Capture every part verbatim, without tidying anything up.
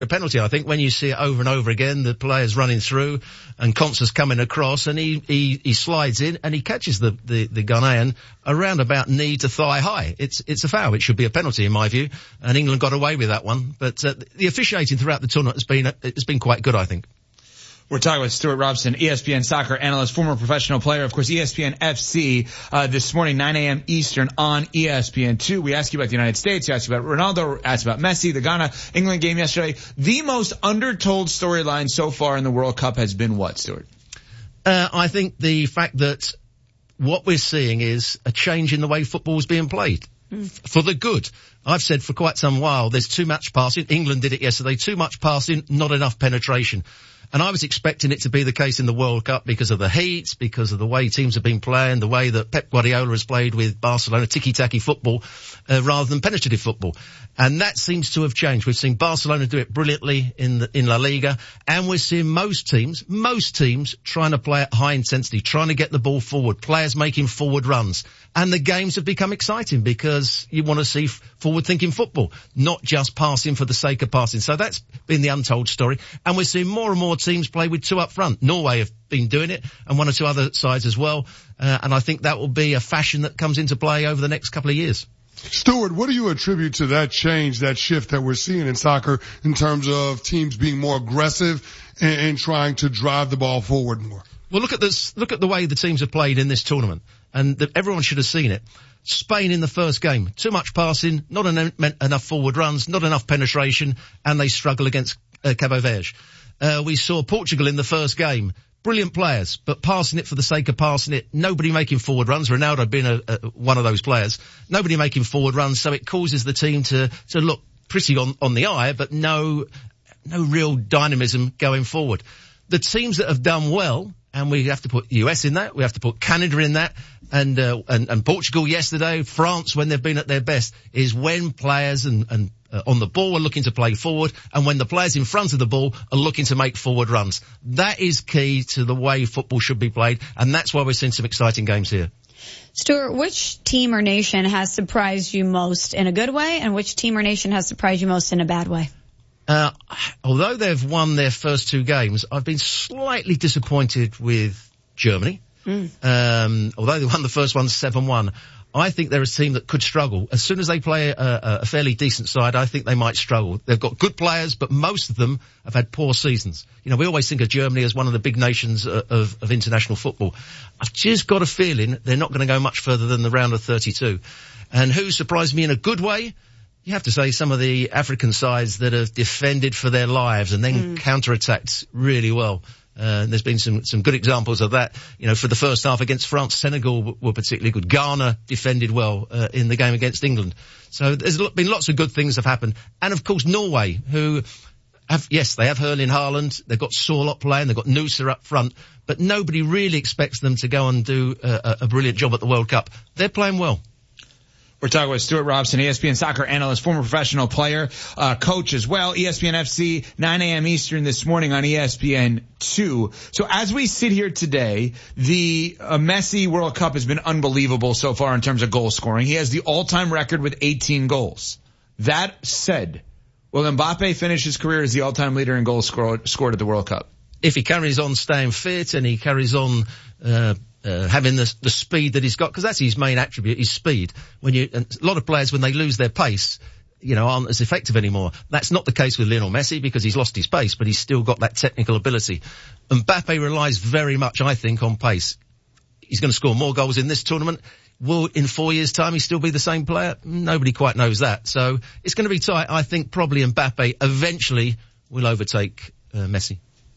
a penalty, I think, when you see it over and over again, the players running through and Concer's coming across and he, he, he slides in and he catches the, the, the Ghanaian around about knee to thigh high. It's, it's a foul. It should be a penalty in my view. And England got away with that one. But, uh, the officiating throughout the tournament has been, it's been quite good, I think. We're talking with Stuart Robson, E S P N soccer analyst, former professional player, of course, E S P N F C, uh, this morning, nine a.m. Eastern on E S P N two. We asked you about the United States, you asked you about Ronaldo, asked about Messi, the Ghana, England game yesterday. The most undertold storyline so far in the World Cup has been what, Stuart? Uh, I think the fact that what we're seeing is a change in the way football is being played. Mm. For the good. I've said for quite some while, there's too much passing. England did it yesterday. Too much passing, not enough penetration. And I was expecting it to be the case in the World Cup because of the heat, because of the way teams have been playing, the way that Pep Guardiola has played with Barcelona, ticky-tacky football, uh, rather than penetrative football. And that seems to have changed. We've seen Barcelona do it brilliantly in the, in La Liga, and we're seeing most teams, most teams trying to play at high intensity, trying to get the ball forward, players making forward runs. And the games have become exciting because you want to see forward-thinking football, not just passing for the sake of passing. So that's been the untold story. And we're seeing more and more teams play with two up front. Norway have been doing it, and one or two other sides as well. Uh, and I think that will be a fashion that comes into play over the next couple of years. Stuart, what do you attribute to that change, that shift that we're seeing in soccer in terms of teams being more aggressive and, and trying to drive the ball forward more? Well, look at this, look at the way the teams have played in this tournament. And the, everyone should have seen it. Spain in the first game, too much passing, not en- enough forward runs, not enough penetration, and they struggle against uh, Cabo Verde. Uh, we saw Portugal in the first game. Brilliant players, but passing it for the sake of passing it. Nobody making forward runs. Ronaldo being a, a, one of those players. Nobody making forward runs, so it causes the team to, to look pretty on, on the eye, but no, no real dynamism going forward. The teams that have done well, and we have to put U S in that, we have to put Canada in that, and, uh, and, and Portugal yesterday, France when they've been at their best, is when players and, and, uh, on the ball are looking to play forward, and when the players in front of the ball are looking to make forward runs. That is key to the way football should be played, and that's why we're seeing some exciting games here. Stuart, which team or nation has surprised you most in a good way, and which team or nation has surprised you most in a bad way? Uh, although they've won their first two games, I've been slightly disappointed with Germany. Mm. Um, although they won the first one seven one, I think they're a team that could struggle. As soon as they play a, a fairly decent side, I think they might struggle. They've got good players, but most of them have had poor seasons. You know, we always think of Germany as one of the big nations of, of international football. I've just got a feeling they're not going to go much further than the round of thirty-two. And who surprised me in a good way? You have to say some of the African sides that have defended for their lives and then mm. counterattacked really well. Uh, there's been some, some good examples of that. You know, for the first half against France, Senegal w- were particularly good. Ghana defended well, uh, in the game against England. So there's been lots of good things have happened. And of course, Norway, who have, yes, they have Erling Haaland, they've got Sorloth playing, they've got Nusa up front, but nobody really expects them to go and do a, a brilliant job at the World Cup. They're playing well. We're talking with Stuart Robson, E S P N soccer analyst, former professional player, uh, coach as well. E S P N F C, nine a.m. Eastern this morning on E S P N two. So as we sit here today, the uh, Messi World Cup has been unbelievable so far in terms of goal scoring. He has the all-time record with eighteen goals. That said, will Mbappe finish his career as the all-time leader in goals scored, scored at the World Cup? If he carries on staying fit and he carries on, uh, Uh, having the, the speed that he's got, because that's his main attribute, his speed. When you, and a lot of players, when they lose their pace, you know, aren't as effective anymore. That's not the case with Lionel Messi because he's lost his pace, but he's still got that technical ability. Mbappe relies very much, I think, on pace. He's going to score more goals in this tournament. Will, in four years' time, he still be the same player? Nobody quite knows that. So it's going to be tight. I think probably Mbappe eventually will overtake uh, Messi.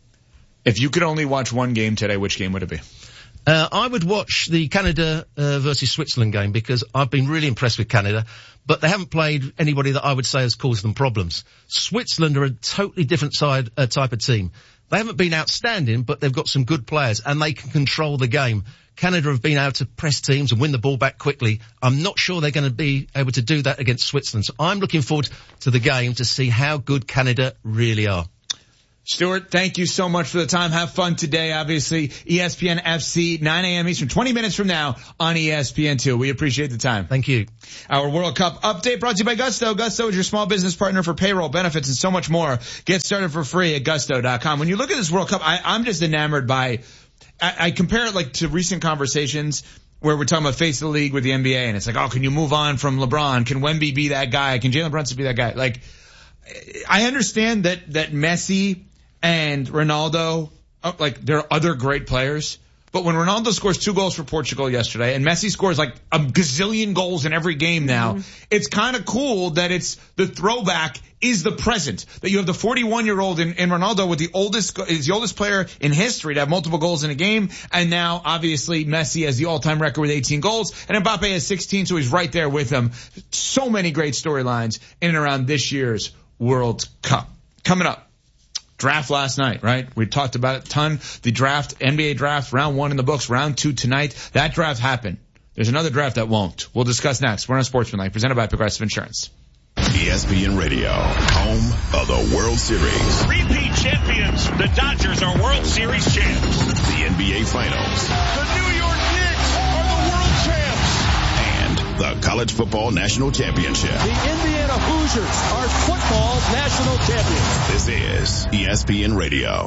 If you could only watch one game today, which game would it be? Uh, I would watch the Canada uh, versus Switzerland game because I've been really impressed with Canada, but they haven't played anybody that I would say has caused them problems. Switzerland are a totally different side, uh, type of team. They haven't been outstanding, but they've got some good players and they can control the game. Canada have been able to press teams and win the ball back quickly. I'm not sure they're going to be able to do that against Switzerland. So I'm looking forward to the game to see how good Canada really are. Stuart, thank you so much for the time. Have fun today, obviously. E S P N F C, nine a.m. Eastern, twenty minutes from now on E S P N two. We appreciate the time. Thank you. Our World Cup update brought to you by Gusto. Gusto is your small business partner for payroll, benefits, and so much more. Get started for free at gusto dot com. When you look at this World Cup, I, I'm just enamored by, I, I compare it like to recent conversations where we're talking about face of the league with the N B A, and it's like, oh, can you move on from LeBron? Can Wemby be that guy? Can Jalen Brunson be that guy? Like, I understand that, that Messi and Ronaldo, like, they're other great players. But when Ronaldo scores two goals for Portugal yesterday and Messi scores like a gazillion goals in every game now, mm-hmm. it's kind of cool that it's the throwback is the present. That you have the forty-one-year-old in, in Ronaldo with the oldest, is the oldest player in history to have multiple goals in a game. And now, obviously, Messi has the all-time record with eighteen goals. And Mbappe has sixteen, so he's right there with them. So many great storylines in and around this year's World Cup. Coming up. Draft last night, right? We talked about it a ton. The draft, N B A draft, round one in the books, round two tonight. That draft happened. There's another draft that won't. We'll discuss next. We're on Sportsmanlike, presented by Progressive Insurance. E S P N Radio, home of the World Series. Repeat champions. The Dodgers are World Series champs. The N B A Finals. The New York Knicks are the world champs. And the College Football National Championship. The Indiana Hoosiers are football national champions. This is E S P N Radio.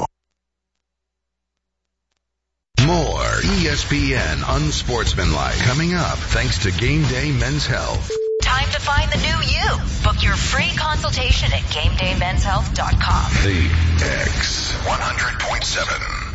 More E S P N Unsportsmanlike coming up thanks to Game Day Men's Health. Time to find the new you. Book your free consultation at game day men's health dot com. The X one hundred point seven.